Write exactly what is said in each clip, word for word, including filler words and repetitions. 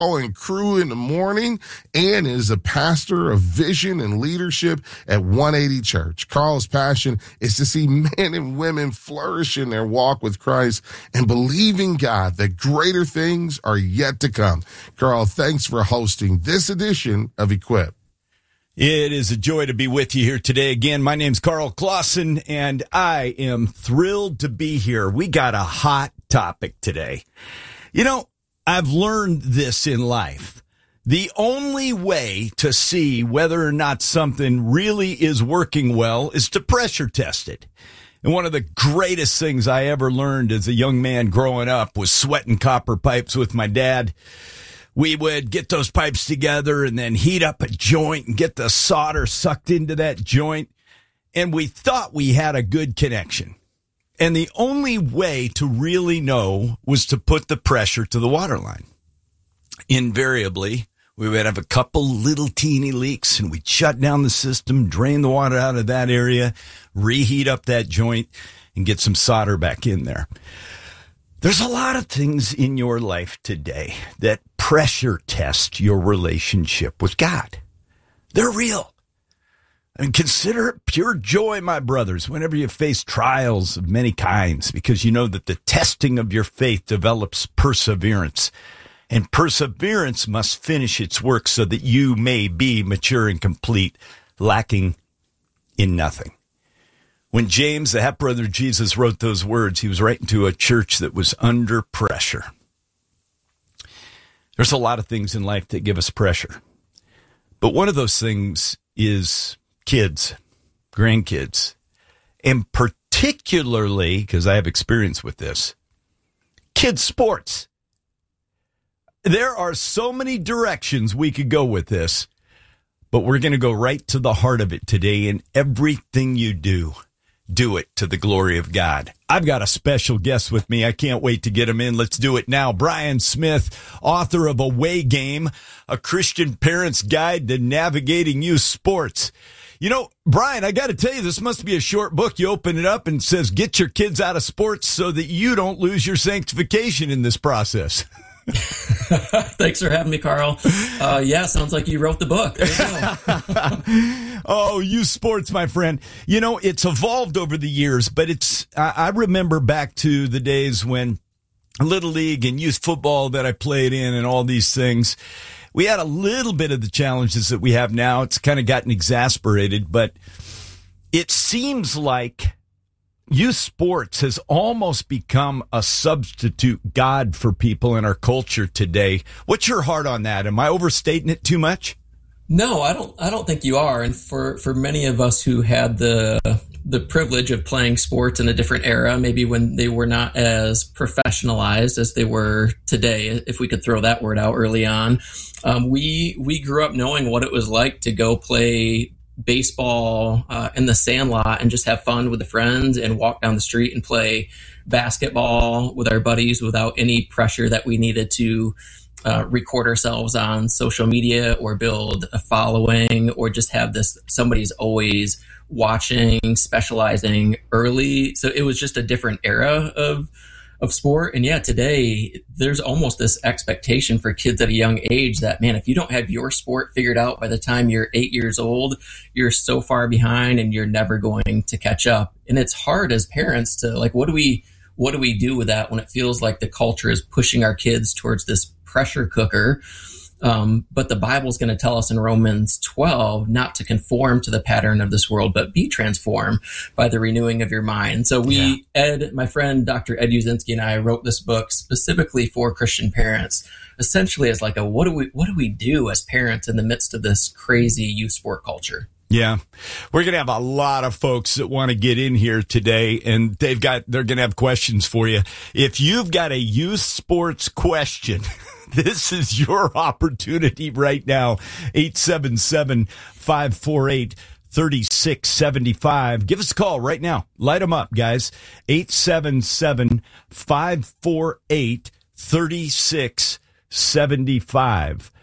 and crew in the morning and is a pastor of vision and leadership at one eighty Church. Carl's passion is to see men and women flourish in their walk with Christ and believing God that greater things are yet to come. Carl, thanks for hosting this edition of Equip. It is a joy to be with you here today. Again, my name's Carl Clausen, and I am thrilled to be here. We got a hot topic today. You know, I've learned this in life. The only way to see whether or not something really is working well is to pressure test it. And one of the greatest things I ever learned as a young man growing up was sweating copper pipes with my dad. We would get those pipes together and then heat up a joint and get the solder sucked into that joint. And we thought we had a good connection. And the only way to really know was to put the pressure to the water line. Invariably, we would have a couple little teeny leaks and we'd shut down the system, drain the water out of that area, reheat up that joint, and get some solder back in there. There's a lot of things in your life today that pressure test your relationship with God. They're real. And consider it pure joy, my brothers, whenever you face trials of many kinds, because you know that the testing of your faith develops perseverance. And perseverance must finish its work so that you may be mature and complete, lacking in nothing. When James, the half-brother of Jesus, wrote those words, he was writing to a church that was under pressure. There's a lot of things in life that give us pressure. But one of those things is kids, grandkids, and particularly, because I have experience with this, kids' sports. There are so many directions we could go with this, but we're going to go right to the heart of it today. In everything you do, do it to the glory of God. I've got a special guest with me. I can't wait to get him in. Let's do it now. Brian Smith, author of Away Game, a Christian parent's guide to navigating youth sports. You know, Brian, I got to tell you, this must be a short book. You open it up and it says, get your kids out of sports so that you don't lose your sanctification in this process. Thanks for having me, Carl. Uh, yeah, sounds like you wrote the book. There you go. Oh, youth sports, my friend. You know, it's evolved over the years, but it's, I, I remember back to the days when Little League and youth football that I played in and all these things, we had a little bit of the challenges that we have now. It's kind of gotten exasperated, but it seems like youth sports has almost become a substitute god for people in our culture today. What's your heart on that? Am I overstating it too much? No, I don't. I don't think you are. And for, for many of us who had the the privilege of playing sports in a different era, maybe when they were not as professionalized as they were today, if we could throw that word out early on, um, we we grew up knowing what it was like to go play baseball uh, in the sandlot and just have fun with the friends and walk down the street and play basketball with our buddies without any pressure that we needed to uh, record ourselves on social media or build a following or just have this somebody's always watching, specializing early. So it was just a different era of of sport. And yeah, today there's almost this expectation for kids at a young age that, man, if you don't have your sport figured out by the time you're eight years old, you're so far behind and you're never going to catch up. And it's hard as parents to like, what do we, what do we do with that when it feels like the culture is pushing our kids towards this pressure cooker? Um, but the Bible's going to tell us in Romans twelve not to conform to the pattern of this world, but be transformed by the renewing of your mind. So we, yeah. Ed, my friend, Doctor Ed Uzinski, and I wrote this book specifically for Christian parents, essentially as like a what do we what do we do as parents in the midst of this crazy youth sport culture? Yeah, we're going to have a lot of folks that want to get in here today, and they've got they're going to have questions for you. If you've got a youth sports question, this is your opportunity right now. eight seven seven, five four eight, three six seven five. Give us a call right now. Light them up, guys. eight seven seven, five four eight, three six seven five.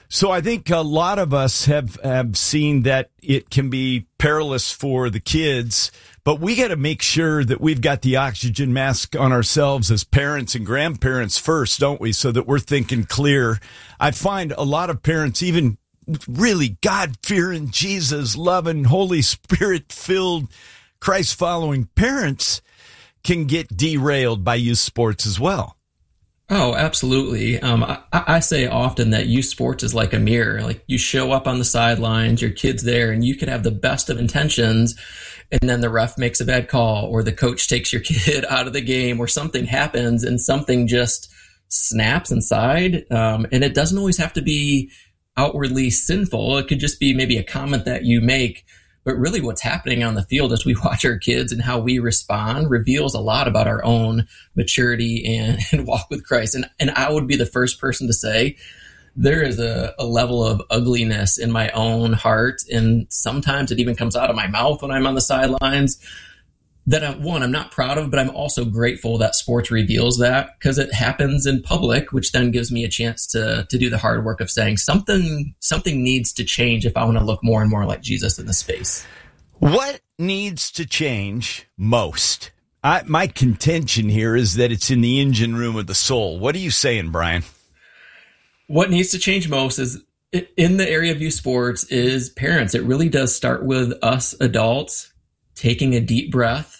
So I think a lot of us have, have seen that it can be perilous for the kids, but we got to make sure that we've got the oxygen mask on ourselves as parents and grandparents first, don't we? So that we're thinking clear. I find a lot of parents, even really God-fearing, Jesus-loving, Holy Spirit-filled, Christ-following parents can get derailed by youth sports as well. Oh, absolutely. Um, I, I say often that youth sports is like a mirror. Like you show up on the sidelines, your kid's there, and you could have the best of intentions, and then the ref makes a bad call, or the coach takes your kid out of the game, or something happens and something just snaps inside. Um, and it doesn't always have to be outwardly sinful. It could just be maybe a comment that you make. But really what's happening on the field as we watch our kids and how we respond reveals a lot about our own maturity and, and walk with Christ. And, and I would be the first person to say there is a, a level of ugliness in my own heart. And sometimes it even comes out of my mouth when I'm on the sidelines that, I, one, I'm not proud of, but I'm also grateful that sports reveals that because it happens in public, which then gives me a chance to to do the hard work of saying something something needs to change if I want to look more and more like Jesus in this space. What needs to change most? I, my contention here is that it's in the engine room of the soul. What are you saying, Brian? What needs to change most is in the area of youth sports is parents. It really does start with us adults taking a deep breath,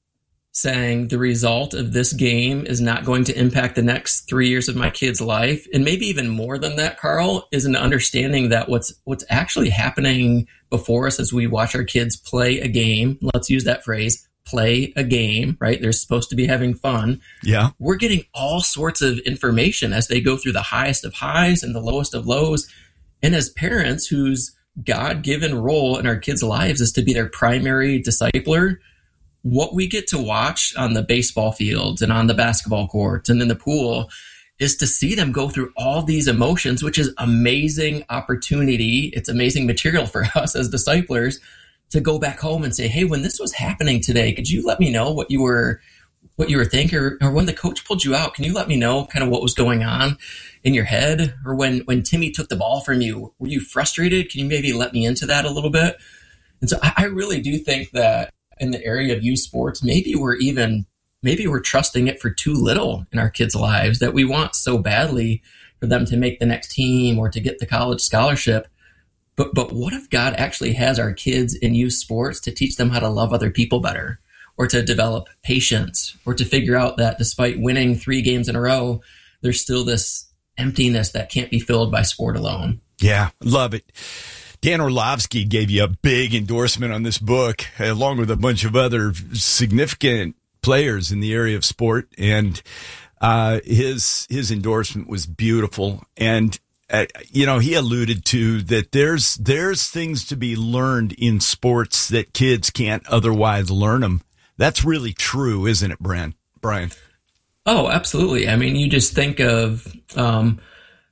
saying the result of this game is not going to impact the next three years of my kid's life. And maybe even more than that, Carl, is an understanding that what's what's actually happening before us as we watch our kids play a game, let's use that phrase, play a game, right? They're supposed to be having fun. Yeah. We're getting all sorts of information as they go through the highest of highs and the lowest of lows. And as parents whose God-given role in our kids' lives is to be their primary discipler, what we get to watch on the baseball fields and on the basketball courts and in the pool is to see them go through all these emotions, which is amazing opportunity. It's amazing material for us as disciplers to go back home and say, hey, when this was happening today, could you let me know what you were what you were thinking? Or, or when the coach pulled you out, can you let me know kind of what was going on in your head? Or when, when Timmy took the ball from you, were you frustrated? Can you maybe let me into that a little bit? And so I, I really do think that in the area of youth sports, maybe we're even, maybe we're trusting it for too little in our kids' lives that we want so badly for them to make the next team or to get the college scholarship. But, but what if God actually has our kids in youth sports to teach them how to love other people better, or to develop patience, or to figure out that despite winning three games in a row, there's still this emptiness that can't be filled by sport alone. Yeah, love it. Dan Orlovsky gave you a big endorsement on this book, along with a bunch of other significant players in the area of sport. And uh, his his endorsement was beautiful. And, uh, you know, he alluded to that there's there's things to be learned in sports that kids can't otherwise learn them. That's really true, isn't it, Brian? Brian? Oh, absolutely. I mean, you just think of um,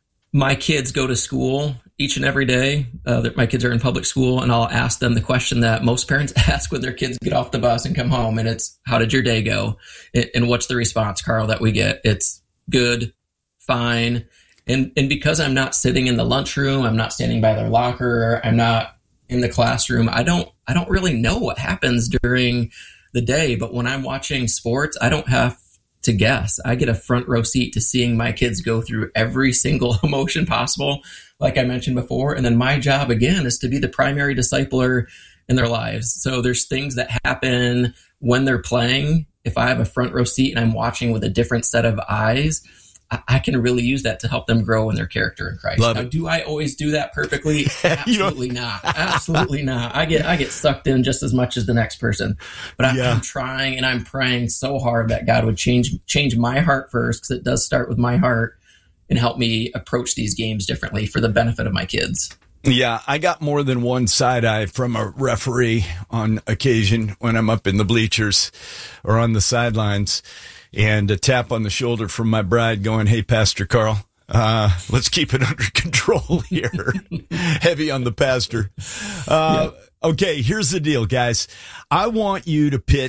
my kids go to school each and every day. Uh, my kids are in public school, and I'll ask them the question that most parents ask when their kids get off the bus and come home, and it's, how did your day go? And what's the response, Carl, that we get? It's good, fine. And and because I'm not sitting in the lunchroom, I'm not standing by their locker, I'm not in the classroom, I don't I don't really know what happens during the day. But when I'm watching sports, I don't have to guess. I get a front row seat to seeing my kids go through every single emotion possible, like I mentioned before. And then my job, again, is to be the primary discipler in their lives. So there's things that happen when they're playing. If I have a front row seat and I'm watching with a different set of eyes, I, I can really use that to help them grow in their character in Christ. Love now, it. do I always do that perfectly? Absolutely not. Absolutely not. I get I get sucked in just as much as the next person. But I, Yeah. I'm trying and I'm praying so hard that God would change change my heart first, because it does start with my heart, and help me approach these games differently for the benefit of my kids. Yeah, I got more than one side eye from a referee on occasion when I'm up in the bleachers or on the sidelines, and a tap on the shoulder from my bride going, "Hey, Pastor Carl, uh, let's keep it under control here." Heavy on the pastor. Uh, Yep. Okay, here's the deal, guys. I want you to pitch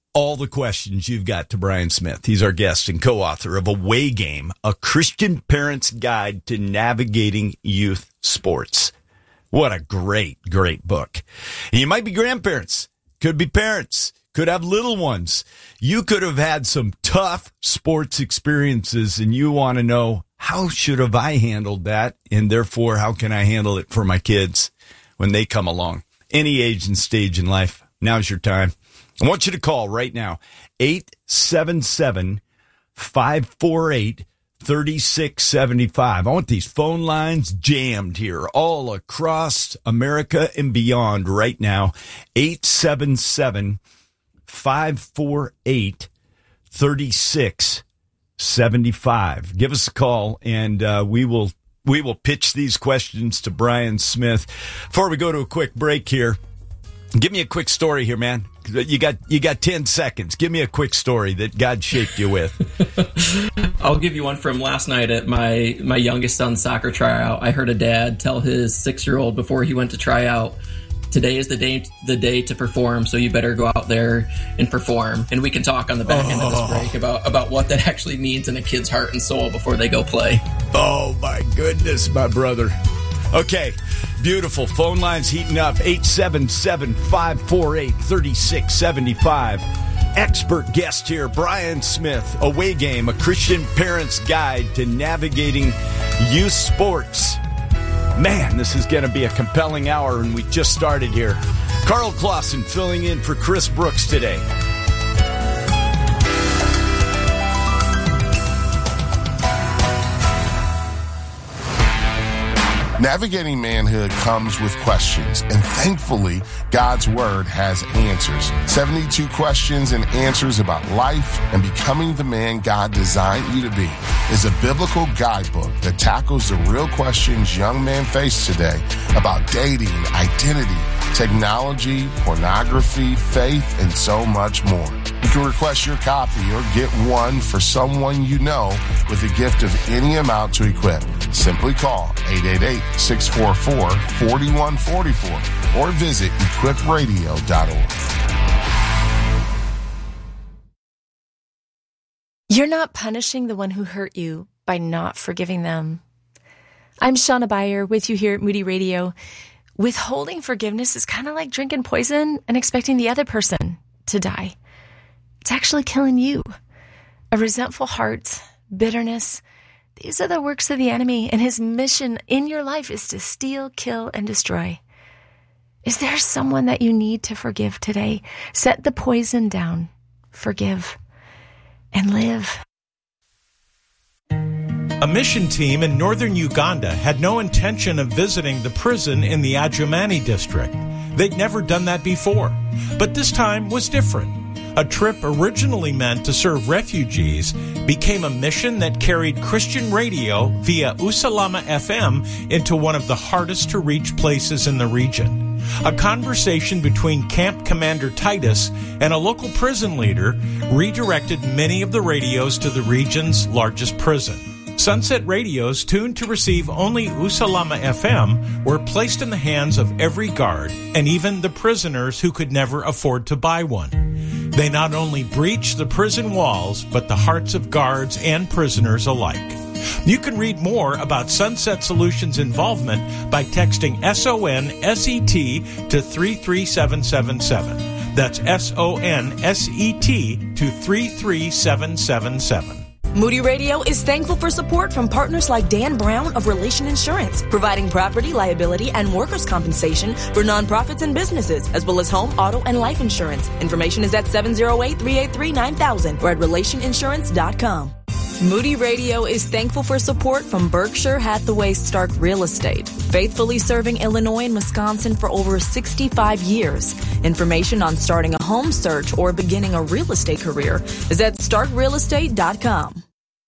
all the questions you've got to Brian Smith. He's our guest and co-author of Away Game, a Christian Parent's Guide to Navigating Youth Sports. What a great, great book. And you might be grandparents, could be parents, could have little ones. You could have had some tough sports experiences, and you want to know, how should have I handled that? And therefore, how can I handle it for my kids when they come along? Any age and stage in life, now's your time. I want you to call right now, eight seven seven, five four eight, three six seven five. I want these phone lines jammed here all across America and beyond right now. eight seven seven, five four eight, three six seven five. Give us a call, and uh, we will we will pitch these questions to Brian Smith. Before we go to a quick break here, give me a quick story here, man. You got you got ten seconds. Give me a quick story that God shaped you with. I'll give you one from last night at my, my youngest son's soccer tryout. I heard a dad tell his six-year-old before he went to try out, today is the day the day to perform, so you better go out there and perform. And we can talk on the back end of this break about, about what that actually means in a kid's heart and soul before they go play. Oh, my goodness, my brother. Okay, beautiful. Phone lines heating up. eight seven seven, five four eight, three six seven five. Expert guest here, Brian Smith. Away Game, a Christian Parent's Guide to Navigating Youth Sports. Man, this is going to be a compelling hour, and we just started here. Carl Clausen filling in for Chris Brooks today. Navigating manhood comes with questions, and thankfully, God's Word has answers. seventy-two questions and answers about life and becoming the man God designed you to be is a biblical guidebook that tackles the real questions young men face today about dating, identity, technology, pornography, faith, and so much more. You can request your copy or get one for someone you know with a gift of any amount to equip. Simply call eight eight eight, six four four, four one four four or visit equip radio dot org. You're not punishing the one who hurt you by not forgiving them. I'm Shauna Beyer with you here at Moody Radio. Withholding forgiveness is kind of like drinking poison and expecting the other person to die. It's actually killing you. A resentful heart, bitterness, these are the works of the enemy, and his mission in your life is to steal, kill, and destroy. Is there someone that you need to forgive today? Set the poison down, forgive, and live. A mission team in northern Uganda had no intention of visiting the prison in the Adjumani district. They'd never done that before, but this time was different. A trip originally meant to serve refugees became a mission that carried Christian radio via Usalama F M into one of the hardest to reach places in the region. A conversation between Camp Commander Titus and a local prison leader redirected many of the radios to the region's largest prison. Sunset radios tuned to receive only Usalama F M were placed in the hands of every guard and even the prisoners who could never afford to buy one. They not only breached the prison walls, but the hearts of guards and prisoners alike. You can read more about Sunset Solutions' involvement by texting S O N S E T to three three seven seven seven. That's S O N S E T to three three seven seven seven. Moody Radio is thankful for support from partners like Dan Brown of Relation Insurance, providing property, liability, and workers' compensation for nonprofits and businesses, as well as home, auto, and life insurance. Information is at seven oh eight, three eight three, nine thousand or at relation insurance dot com. Moody Radio is thankful for support from Berkshire Hathaway Stark Real Estate, faithfully serving Illinois and Wisconsin for over sixty-five years. Information on starting a home search or beginning a real estate career is at stark real estate dot com.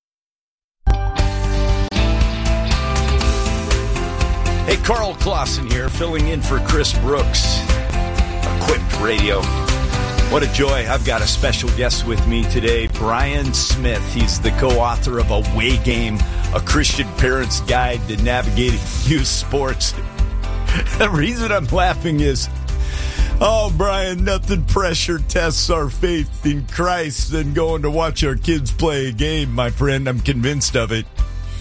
Hey, Carl Clausen here, filling in for Chris Brooks. Equipped Radio. What a joy. I've got a special guest with me today, Brian Smith. He's the co-author of Away Game, a Christian Parent's Guide to Navigating Youth Sports. The reason I'm laughing is Oh, Brian, nothing pressure tests our faith in Christ than going to watch our kids play a game, my friend. I'm convinced of it.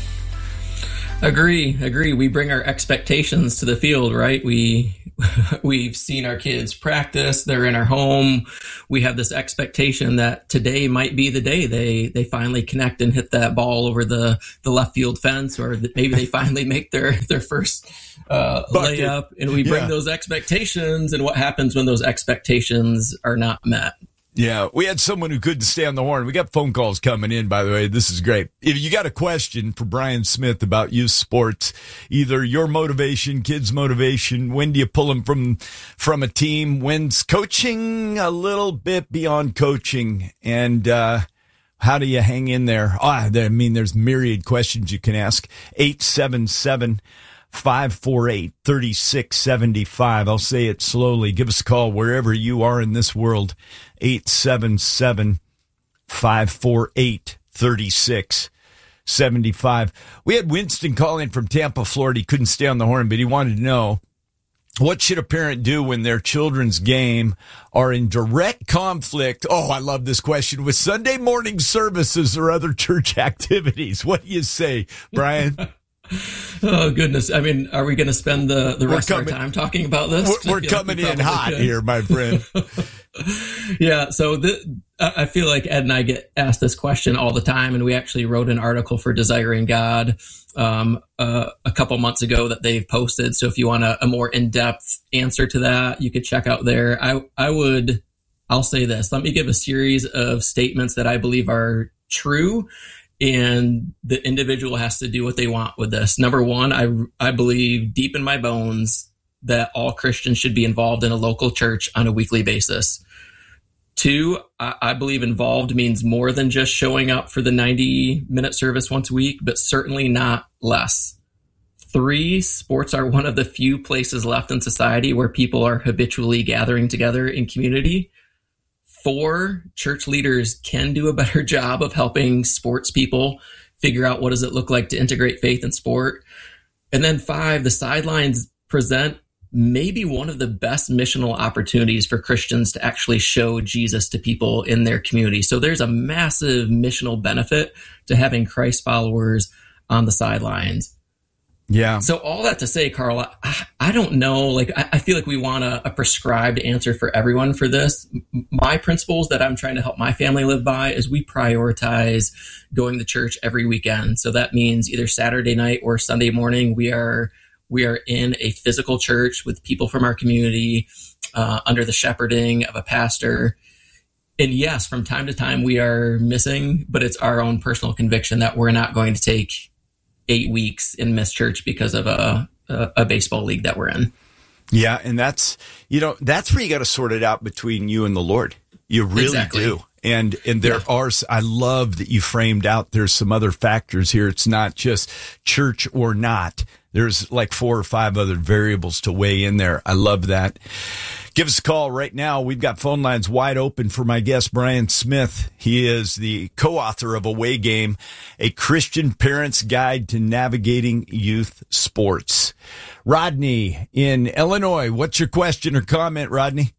Agree, agree. We bring our expectations to the field, right? We, we've seen our kids practice. They're in our home. We have this expectation that today might be the day they, they finally connect and hit that ball over the, the left field fence, or that maybe they finally make their, their first uh, layup. And we bring yeah. those expectations. And what happens when those expectations are not met? Yeah, we had someone who couldn't stay on the horn. We got phone calls coming in, by the way. This is great. If you got a question for Brian Smith about youth sports, either your motivation, kids' motivation, when do you pull them from from a team, when's coaching a little bit beyond coaching, and uh, how do you hang in there? Oh, I mean, there's myriad questions you can ask. eight seven seven five four eight, three six seven five. I'll say it slowly. Give us a call wherever you are in this world. eight seven seven, five four eight, three six seven five. We had Winston calling from Tampa, Florida. He couldn't stay on the horn, but he wanted to know, what should a parent do when their children's game are in direct conflict? Oh, I love this question. With Sunday morning services or other church activities. What do you say, Brian? Oh, goodness. I mean, are we going to spend the, the rest coming, of our time talking about this? We're, we're coming like we in hot could. here, my friend. Yeah. So the, I feel like Ed and I get asked this question all the time, and we actually wrote an article for Desiring God um, uh, a couple months ago that they've posted. So if you want a, a more in-depth answer to that, you could check out there. I, I would, I'll say this. Let me give a series of statements that I believe are true, and the individual has to do what they want with this. Number one, I, I believe deep in my bones that all Christians should be involved in a local church on a weekly basis. Two, I, I believe involved means more than just showing up for the ninety minute service once a week, but certainly not less. Three, sports are one of the few places left in society where people are habitually gathering together in community. Four, church leaders can do a better job of helping sports people figure out what does it look like to integrate faith and sport. And then five, the sidelines present maybe one of the best missional opportunities for Christians to actually show Jesus to people in their community. So there's a massive missional benefit to having Christ followers on the sidelines. Yeah. So all that to say, Carl, I, I don't know. Like, I, I feel like we want a, a prescribed answer for everyone for this. My principles that I'm trying to help my family live by is we prioritize going to church every weekend. So that means either Saturday night or Sunday morning, we are we are in a physical church with people from our community uh, under the shepherding of a pastor. And yes, from time to time we are missing, but it's our own personal conviction that we're not going to take eight weeks in miss church because of a, a, a baseball league that we're in. Yeah. And that's, you know, that's where you got to sort it out between you and the Lord. You really exactly. do. And, and there yeah. are, I love that you framed out, there's some other factors here. It's not just church or not. There's like four or five other variables to weigh in there. I love that. Give us a call right now. We've got phone lines wide open for my guest, Brian Smith. He is the co-author of Away Game, a Christian Parent's Guide to Navigating Youth Sports. Rodney in Illinois, what's your question or comment, Rodney?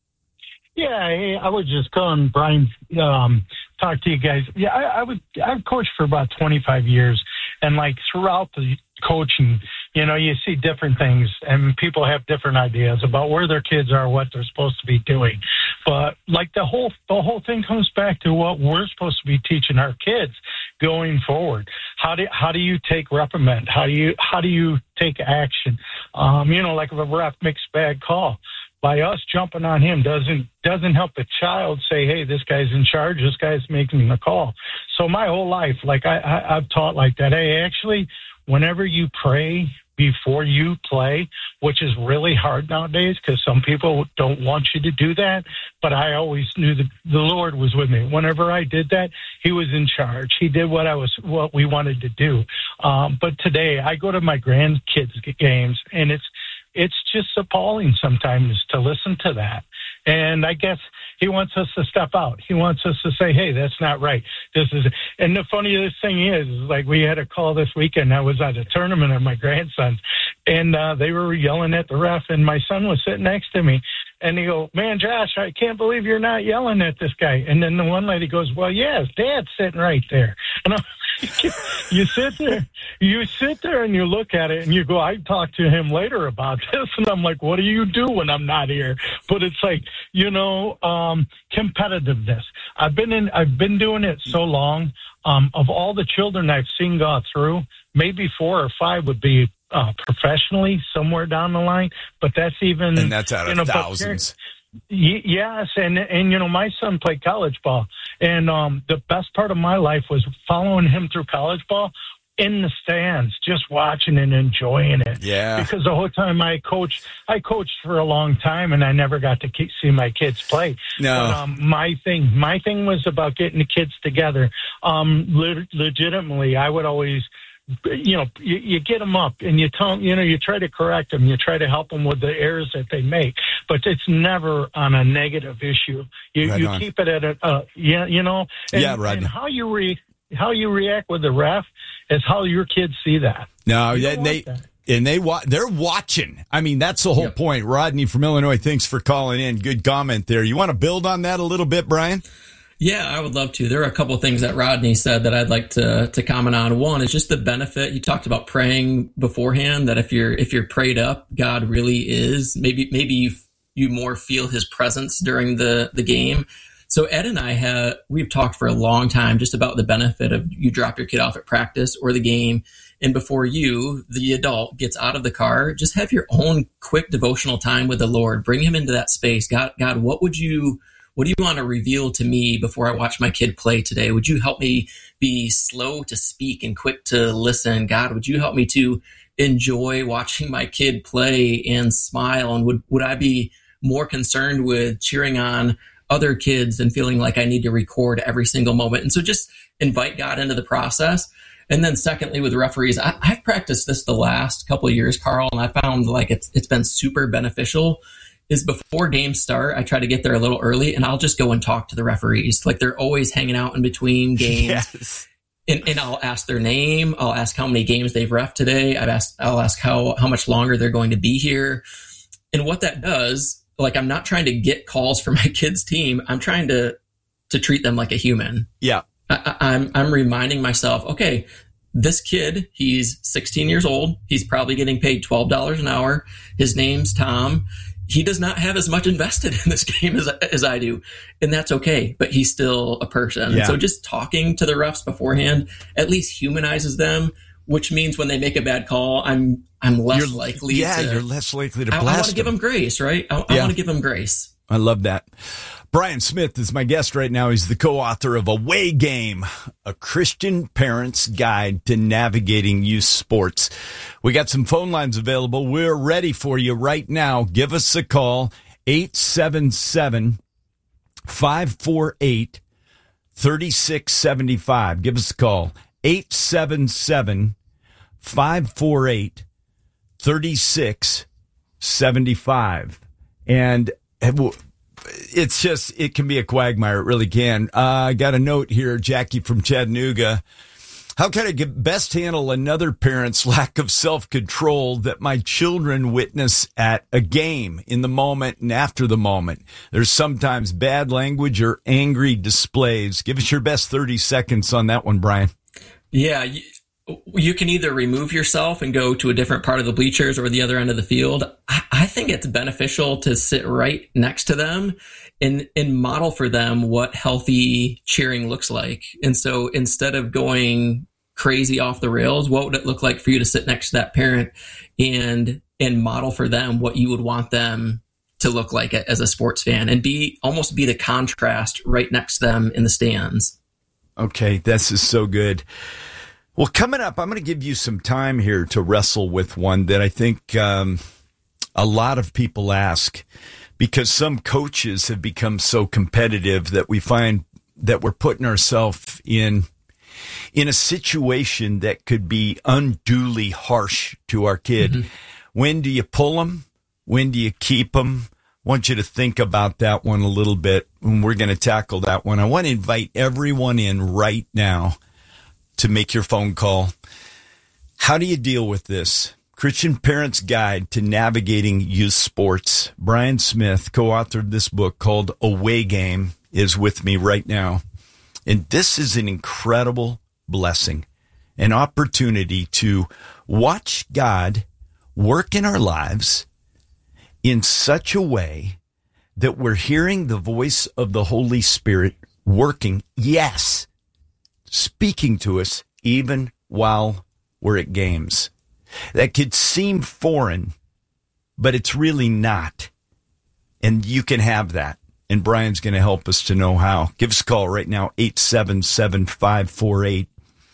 Yeah, hey, I was just calling Brian, um, talk to you guys. Yeah, I, I would, I've coached for about twenty-five years, and like throughout the coaching, you know, you see different things, and people have different ideas about where their kids are, what they're supposed to be doing. But like the whole, the whole thing comes back to what we're supposed to be teaching our kids going forward. How do, how do you take reprimand? How do you, how do you take action? Um, you know, like if a ref makes a bad call, by us jumping on him doesn't doesn't help the child say, hey, this guy's in charge, this guy's making the call. So my whole life, like I, I, I've taught like that. Hey, actually, whenever you pray before you play, which is really hard nowadays because some people don't want you to do that, but I always knew that the Lord was with me. Whenever I did that, he was in charge. He did what I was, what we wanted to do. Um, but today I go to my grandkids' games, and it's It's just appalling sometimes to listen to that. And I guess he wants us to step out. He wants us to say, hey, that's not right. This is, and the funniest thing is, like, we had a call this weekend. I was at a tournament of my grandsons, and uh, they were yelling at the ref, and my son was sitting next to me. And they go, man, Josh, I can't believe you're not yelling at this guy. And then the one lady goes, well, yeah, his dad's sitting right there. And I'm you sit there, you sit there and you look at it and you go, I talked to him later about this. And I'm like, what do you do when I'm not here? But it's like, you know, um, competitiveness. I've been in, I've been doing it so long. Um, of all the children I've seen go through, maybe four or five would be uh, professionally somewhere down the line. But that's even, and that's out of you know, thousands. Yes, and and you know, my son played college ball, and um, the best part of my life was following him through college ball in the stands, just watching and enjoying it. Yeah, because the whole time I coached, I coached for a long time, and I never got to keep, see my kids play. No, but, um, my thing, my thing was about getting the kids together. Um, le- legitimately, I would always. You know, you, you get them up and you tell them, you know, you try to correct them, you try to help them with the errors that they make, but it's never on a negative issue. You, right you on. keep it at a, uh, yeah, you know, and, yeah, right. And how you re, how you react with the ref is how your kids see that. No, you yeah, they. That. And they wa- they're watching. I mean, that's the whole yep. point. Rodney from Illinois, thanks for calling in. Good comment there. You want to build on that a little bit, Brian? Yeah, I would love to. There are a couple of things that Rodney said that I'd like to to comment on. One is just the benefit. You talked about praying beforehand, that if you're if you're prayed up, God really is. Maybe maybe you you more feel his presence during the, the game. So Ed and I have we've talked for a long time just about the benefit of you drop your kid off at practice or the game, and before you, the adult, gets out of the car, just have your own quick devotional time with the Lord. Bring him into that space. God, God, what would you What do you want to reveal to me before I watch my kid play today? Would you help me be slow to speak and quick to listen? God, would you help me to enjoy watching my kid play and smile? And would, would I be more concerned with cheering on other kids and feeling like I need to record every single moment? And so just invite God into the process. And then secondly, with referees, I, I've practiced this the last couple of years, Carl, and I found like it's it's been super beneficial. Is before games start, I try to get there a little early, and I'll just go and talk to the referees. Like they're always hanging out in between games, yes. and, and I'll ask their name. I'll ask how many games they've reffed today. I've asked, I'll ask how how much longer they're going to be here, and what that does. Like I'm not trying to get calls for my kids' team. I'm trying to to treat them like a human. Yeah, I, I'm I'm reminding myself, okay, this kid, he's sixteen years old. He's probably getting paid twelve dollars an hour. His name's Tom. He does not have as much invested in this game as, as I do, and that's okay, but he's still a person. Yeah. And so just talking to the refs beforehand at least humanizes them, which means when they make a bad call, I'm I'm less you're, likely yeah, to... Yeah, you're less likely to I, blast I want to give them grace, right? I, I yeah. want to give them grace. I love that. Brian Smith is my guest right now. He's the co-author of Away Game, a Christian Parent's Guide to Navigating Youth Sports. We got some phone lines available. We're ready for you right now. Give us a call, eight seven seven, five four eight, three six seven five. Give us a call, eight seven seven, five four eight, three six seven five. And it's just, it can be a quagmire. It really can. Uh, I got a note here, Jackie from Chattanooga. How can I get best handle another parent's lack of self-control that my children witness at a game, in the moment and after the moment? There's sometimes bad language or angry displays. Give us your best thirty seconds on that one, Brian. Yeah, you, you can either remove yourself and go to a different part of the bleachers or the other end of the field. I, I think it's beneficial to sit right next to them and, and model for them what healthy cheering looks like. And so instead of going crazy off the rails, what would it look like for you to sit next to that parent and and model for them what you would want them to look like as a sports fan, and be almost be the contrast right next to them in the stands? Okay, this is so good. Well, coming up, I'm going to give you some time here to wrestle with one that I think um, a lot of people ask, because some coaches have become so competitive that we find that we're putting ourselves in in a situation that could be unduly harsh to our kid. Mm-hmm. When do you pull them? When do you keep them? I want you to think about that one a little bit, and we're going to tackle that one. I want to invite everyone in right now to make your phone call. How do you deal with this? Christian Parents Guide to Navigating Youth Sports. Brian Smith, co-authored this book called Away Game, is with me right now. And this is an incredible blessing, an opportunity to watch God work in our lives in such a way that we're hearing the voice of the Holy Spirit working, yes, speaking to us even while we're at games. That could seem foreign, but it's really not. And you can have that. And Brian's going to help us to know how. Give us a call right now, eight seven seven, five four eight,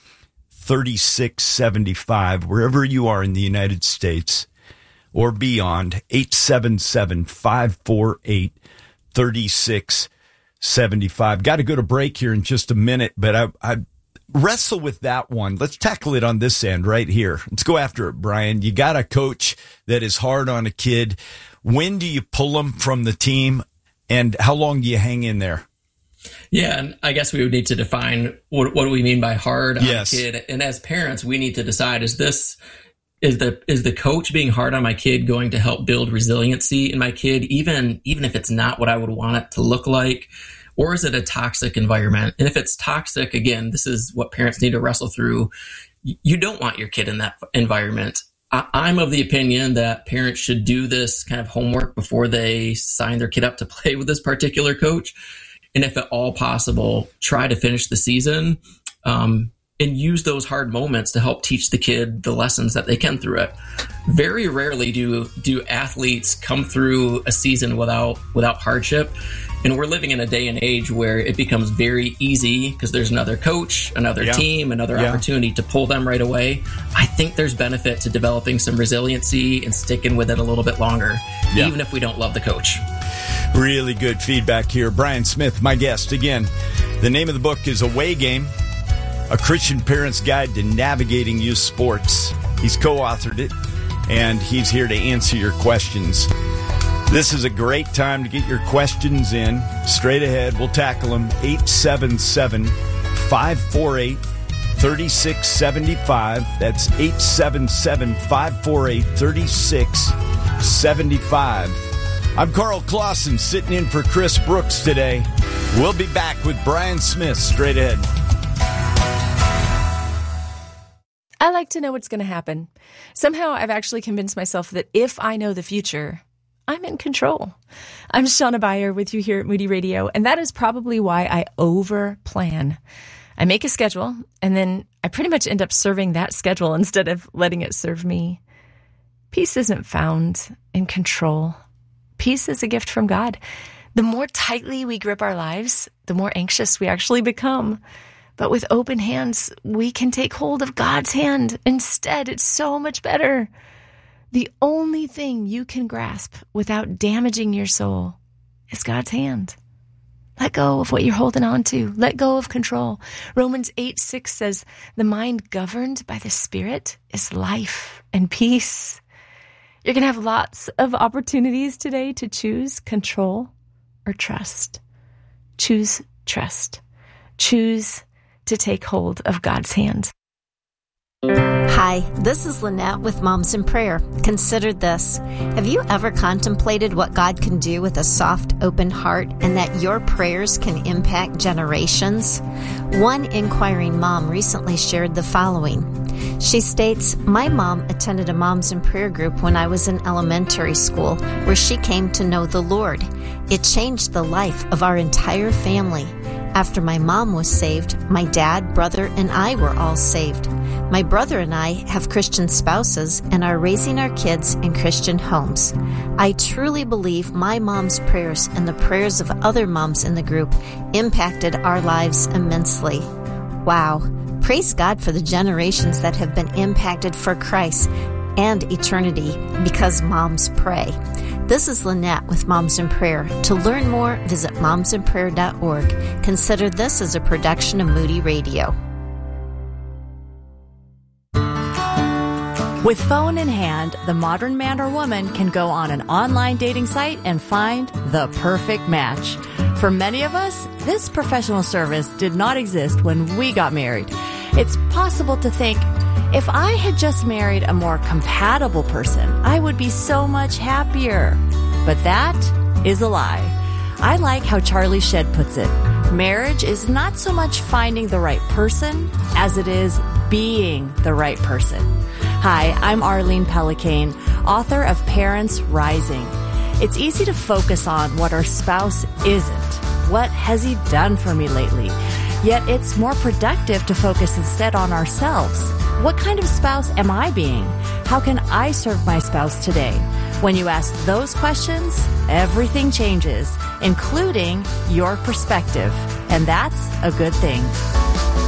three six seven five, wherever you are in the United States or beyond, eight seven seven, five four eight, three six seven five. Got to go to break here in just a minute, but I, I wrestle with that one. Let's tackle it on this end right here. Let's go after it, Brian. You got a coach that is hard on a kid. When do you pull them from the team? And how long do you hang in there? Yeah, and I guess we would need to define what, what do we mean by hard on yes. a kid. And as parents, we need to decide, is this is the is the coach being hard on my kid going to help build resiliency in my kid, even even if it's not what I would want it to look like? Or is it a toxic environment? And if it's toxic, again, this is what parents need to wrestle through. You don't want your kid in that environment. I'm of the opinion that parents should do this kind of homework before they sign their kid up to play with this particular coach. And if at all possible, try to finish the season um, and use those hard moments to help teach the kid the lessons that they can through it. Very rarely do do athletes come through a season without without hardship. And we're living in a day and age where it becomes very easy because there's another coach, another yeah. team, another yeah. opportunity to pull them right away. I think there's benefit to developing some resiliency and sticking with it a little bit longer, yeah. even if we don't love the coach. Really good feedback here. Brian Smith, my guest. Again, the name of the book is Away Game, A Christian Parent's Guide to Navigating Youth Sports. He's co-authored it, and he's here to answer your questions. This is a great time to get your questions in. Straight ahead, we'll tackle them. eight seven seven, five four eight, three six seven five. That's eight seven seven, five four eight, three six seven five. I'm Carl Clausen, sitting in for Chris Brooks today. We'll be back with Brian Smith straight ahead. I like to know what's going to happen. Somehow I've actually convinced myself that if I know the future, I'm in control. I'm Shauna Beyer with you here at Moody Radio, and that is probably why I over-plan. I make a schedule, and then I pretty much end up serving that schedule instead of letting it serve me. Peace isn't found in control. Peace is a gift from God. The more tightly we grip our lives, the more anxious we actually become. But with open hands, we can take hold of God's hand. Instead, it's so much better. The only thing you can grasp without damaging your soul is God's hand. Let go of what you're holding on to. Let go of control. Romans eight six says, the mind governed by the Spirit is life and peace. You're going to have lots of opportunities today to choose control or trust. Choose trust. Choose to take hold of God's hand. Hi, this is Lynette with Moms in Prayer. Consider this. Have you ever contemplated what God can do with a soft, open heart and that your prayers can impact generations? One inquiring mom recently shared the following. She states, my mom attended a Moms in Prayer group when I was in elementary school where she came to know the Lord. It changed the life of our entire family. After my mom was saved, my dad, brother, and I were all saved. My brother and I have Christian spouses and are raising our kids in Christian homes. I truly believe my mom's prayers and the prayers of other moms in the group impacted our lives immensely. Wow. Praise God for the generations that have been impacted for Christ and eternity because moms pray. This is Lynette with Moms in Prayer. To learn more, visit moms in prayer dot org. Consider this as a production of Moody Radio. With phone in hand, the modern man or woman can go on an online dating site and find the perfect match. For many of us, this professional service did not exist when we got married. It's possible to think, If I had just married a more compatible person, I would be so much happier. But that is a lie. I like how Charlie Shedd puts it. Marriage is not so much finding the right person as it is being the right person. Hi, I'm Arlene Pellicane, author of Parents Rising. It's easy to focus on what our spouse isn't. What has he done for me lately? Yet it's more productive to focus instead on ourselves. What kind of spouse am I being? How can I serve my spouse today? When you ask those questions, everything changes, including your perspective. And that's a good thing.